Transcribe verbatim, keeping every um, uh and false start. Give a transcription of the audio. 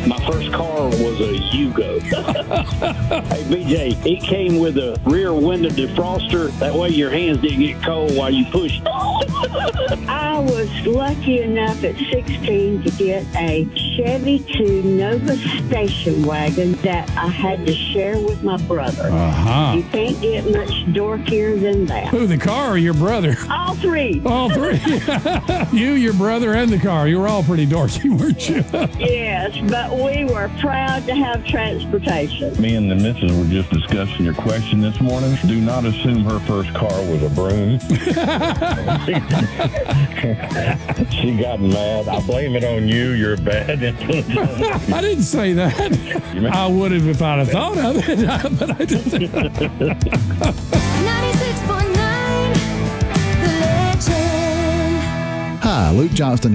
My first car was a Yugo. Hey, B J, it came with a rear window defroster. That way your hands didn't get cold while you pushed. I was lucky enough at sixteen to get a Chevy two Nova station wagon that I had to share with my brother. Uh-huh. You can't get much dorkier than that. Who, the car or your brother? All three. All three. You, your brother, and the car. You were all pretty dorky, weren't you? Yes, but we were proud to have transportation. Me and the missus were just discussing your question this morning. Do not assume her first car was a broom. She got mad. I blame it on you. You're a bad influence. I didn't say that. I would have if I'd have thought of it, but I didn't. ninety-six point nine The Legend. Hi, Luke Johnston